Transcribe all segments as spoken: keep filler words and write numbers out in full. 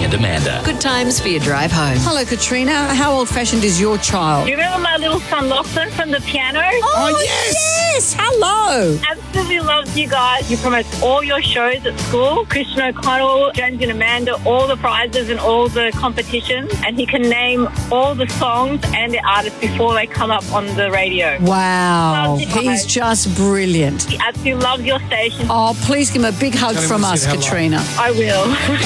and Amanda. Good times for your drive home. Hello, Katrina. How old-fashioned is your child? Do you remember my little son Lachlan from the piano? Oh, Oh, yes. yes. Hello. Absolutely loves you guys. You promote all your shows at school. Christian O'Connell, Jones and Amanda, all the prizes and all the competitions. And he can name all the songs and the artists before they come up on the radio. Wow. Loves you He's guys. just brilliant. He absolutely loves your station. Oh, please give him a big hug Tell him from we us, said hello. Katrina. I will.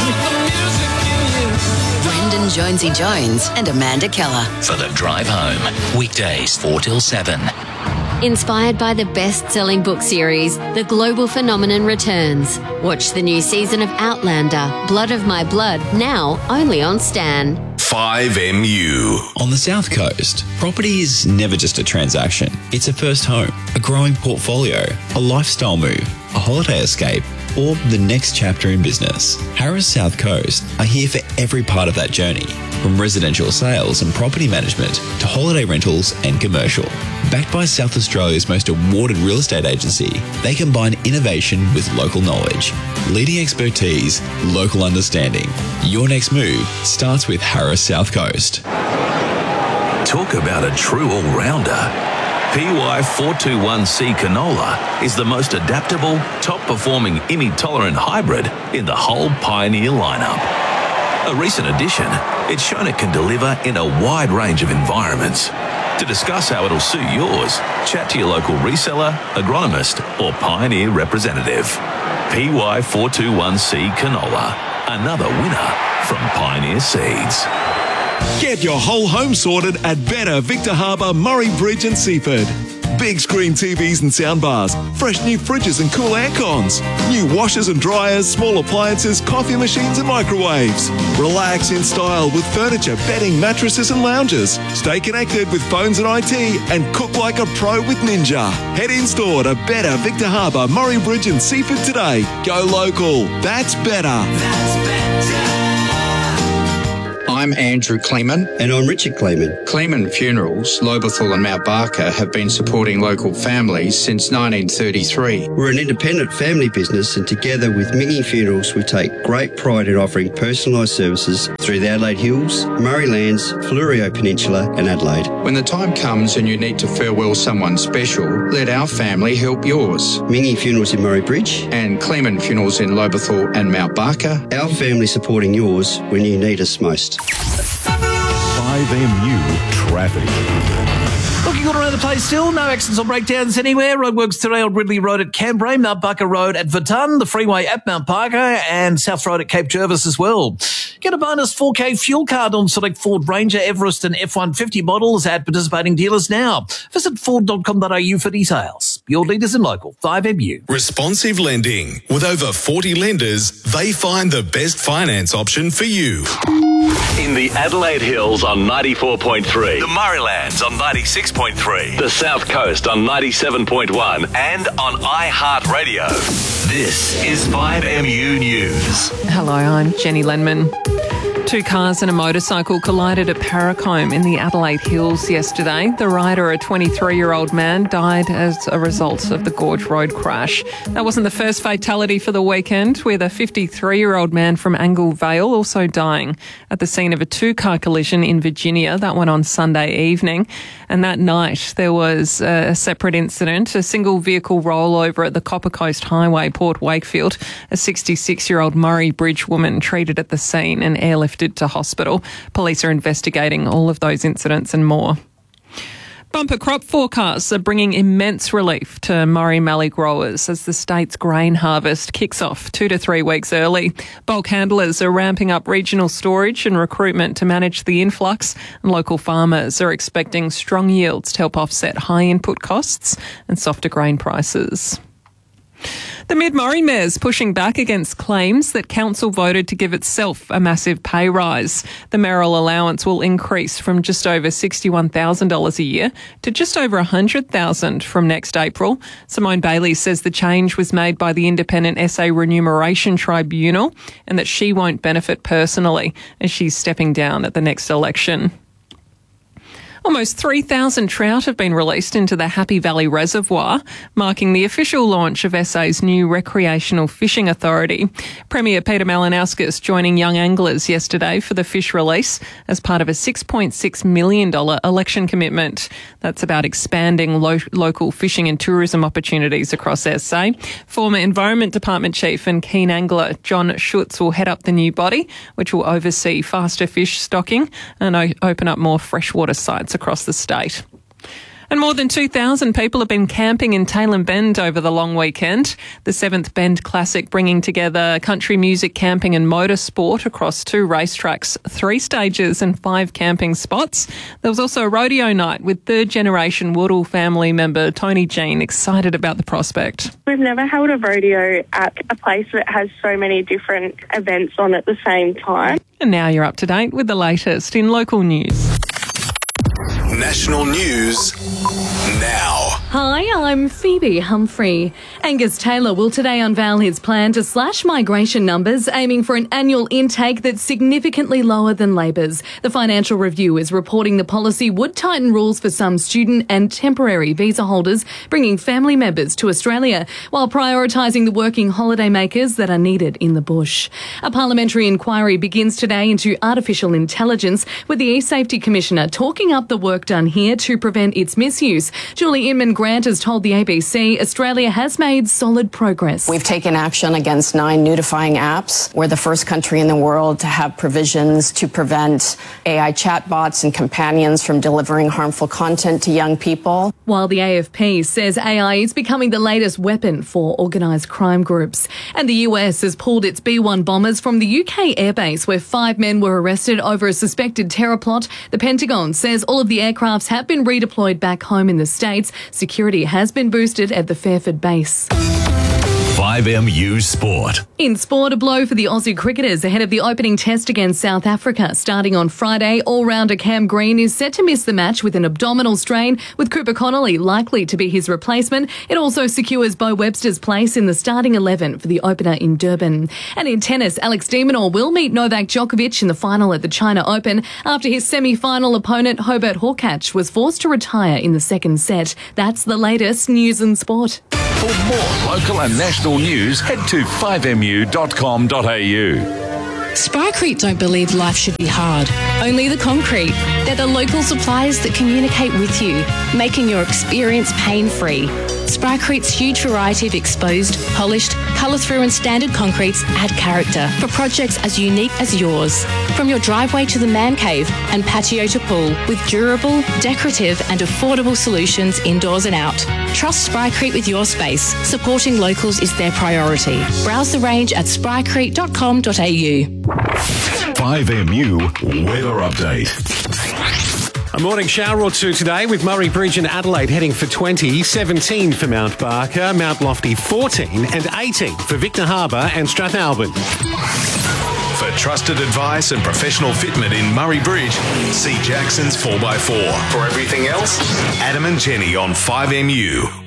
Brendan Jonesy Jones and Amanda Keller. For the drive home. Weekdays four till seven. Inspired by the best-selling book series, The Global Phenomenon returns. Watch the new season of Outlander, Blood of My Blood, now only on Stan. five M U. On the South Coast, property is never just a transaction. It's a first home, a growing portfolio, a lifestyle move, a holiday escape, or the next chapter in business. Harris South Coast are here for every part of that journey, from residential sales and property management to holiday rentals and commercial. Backed by South Australia's most awarded real estate agency, they combine innovation with local knowledge, leading expertise, local understanding. Your next move starts with Harris South Coast. Talk about a true all-rounder. P Y four twenty-one C canola is the most adaptable, top-performing I M I-tolerant hybrid in the whole Pioneer lineup. A recent addition, it's shown it can deliver in a wide range of environments. To discuss how it'll suit yours, chat to your local reseller, agronomist, or Pioneer representative. P Y four twenty-one C canola, another winner from Pioneer Seeds. Get your whole home sorted at Better Victor Harbour, Murray Bridge and Seaford. Big screen T Vs and soundbars, fresh new fridges and cool air cons, new washers and dryers, small appliances, coffee machines and microwaves. Relax in style with furniture, bedding, mattresses and lounges. Stay connected with phones and I T and cook like a pro with Ninja. Head in store to Better Victor Harbour, Murray Bridge and Seaford today. Go local. That's better. I'm Andrew Kleeman. And I'm Richard Kleeman. Kleeman Funerals, Lobethal and Mount Barker have been supporting local families since nineteen thirty-three. We're an independent family business, and together with Mingy Funerals, we take great pride in offering personalised services through the Adelaide Hills, Murray Lands, Fleurieu Peninsula and Adelaide. When the time comes and you need to farewell someone special, let our family help yours. Mingy Funerals in Murray Bridge and Kleeman Funerals in Lobethal and Mount Barker. Our family supporting yours when you need us most. five M U Traffic. Looking good around the place still. No accidents or breakdowns anywhere. Roadworks today on Ridley Road at Cambrai, Mount Barker Road at Vitun, the freeway at Mount Barker, and South Road at Cape Jervis as well. Get a bonus four K fuel card on select Ford Ranger, Everest and F one fifty models at participating dealers now. Visit ford dot com dot a u for details. Your leaders in local five M U. Responsive lending. With over forty lenders, they find the best finance option for you. In the Adelaide Hills on ninety-four point three. The Murraylands on ninety-six point three. The South Coast on ninety-seven point one. And on iHeartRadio. This is five M U News. Hello, I'm Jenny Lenman. Two cars and a motorcycle collided at Paracombe in the Adelaide Hills yesterday. The rider, a twenty-three-year-old man, died as a result of the Gorge Road crash. That wasn't the first fatality for the weekend, with a fifty-three-year-old man from Angle Vale also dying at the scene of a two-car collision in Virginia. That one on Sunday evening. And that night, there was a separate incident, a single-vehicle rollover at the Copper Coast Highway, Port Wakefield. A sixty-six-year-old Murray Bridge woman treated at the scene and airlifted to hospital. Police are investigating all of those incidents and more. Bumper crop forecasts are bringing immense relief to Murray Mallee growers as the state's grain harvest kicks off two to three weeks early. Bulk handlers are ramping up regional storage and recruitment to manage the influx, and local farmers are expecting strong yields to help offset high input costs and softer grain prices. The Mid-Murray Mayor's pushing back against claims that council voted to give itself a massive pay rise. The mayoral allowance will increase from just over sixty-one thousand dollars a year to just over one hundred thousand dollars from next April. Simone Bailey says the change was made by the Independent S A Remuneration Tribunal and that she won't benefit personally as she's stepping down at the next election. Almost three thousand trout have been released into the Happy Valley Reservoir, marking the official launch of S A's new recreational fishing authority. Premier Peter Malinauskas joining young anglers yesterday for the fish release as part of a six point six million dollars election commitment. That's about expanding lo- local fishing and tourism opportunities across S A. Former Environment Department Chief and keen angler John Schutz will head up the new body, which will oversee faster fish stocking and o- open up more freshwater sites across the state. And more than two thousand people have been camping in Tailem Bend over the long weekend. The seventh Bend Classic bringing together country music, camping and motorsport across two racetracks, three stages and five camping spots. There was also a rodeo night with third-generation Woodall family member Tony Jean excited about the prospect. We've never held a rodeo at a place that has so many different events on at the same time. And now you're up to date with the latest in local news. National news now. Hi, I'm Phoebe Humphrey. Angus Taylor will today unveil his plan to slash migration numbers, aiming for an annual intake that's significantly lower than Labor's. The Financial Review is reporting the policy would tighten rules for some student and temporary visa holders bringing family members to Australia, while prioritising the working holidaymakers that are needed in the bush. A parliamentary inquiry begins today into artificial intelligence, with the E-Safety Commissioner talking up the work done here to prevent its misuse. Julie Inman Grant has told the A B C Australia has made solid progress. We've taken action against nine nudifying apps. We're the first country in the world to have provisions to prevent A I chatbots and companions from delivering harmful content to young people. While the A F P says A I is becoming the latest weapon for organised crime groups. And the U S has pulled its B one bombers from the U K airbase, where five men were arrested over a suspected terror plot. The Pentagon says all of the aircrafts have been redeployed back home in the States. Security has been boosted at the Fairford base. five M U Sport. In sport, a blow for the Aussie cricketers ahead of the opening test against South Africa. Starting on Friday, all-rounder Cam Green is set to miss the match with an abdominal strain, with Cooper Connolly likely to be his replacement. It also secures Bo Webster's place in the starting eleven for the opener in Durban. And in tennis, Alex de Minaur will meet Novak Djokovic in the final at the China Open after his semi-final opponent Hubert Hurkacz was forced to retire in the second set. That's the latest news and sport. For more local and national news, head to five m u dot com dot a u. Sprycrete don't believe life should be hard, only the concrete. They're the local suppliers that communicate with you, making your experience pain-free. Sprycrete's huge variety of exposed, polished, colour-through and standard concretes add character for projects as unique as yours. From your driveway to the man cave and patio to pool, with durable, decorative and affordable solutions indoors and out. Trust Sprycrete with your space. Supporting locals is their priority. Browse the range at sprycrete dot com dot a u. five M U Weather Update. A morning shower or two today, with Murray Bridge and Adelaide heading for twenty, seventeen for Mount Barker, Mount Lofty fourteen and eighteen for Victor Harbor and Strathalbyn. For trusted advice and professional fitment in Murray Bridge, see Jackson's four by four. For everything else, Adam and Jenny on five M U.